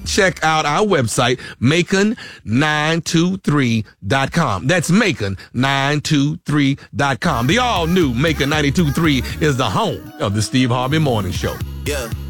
check out our website, Macon923.com. That's Macon923.com. The all-new Macon 92.3 is the home of the Steve Harvey Morning Show. Yeah.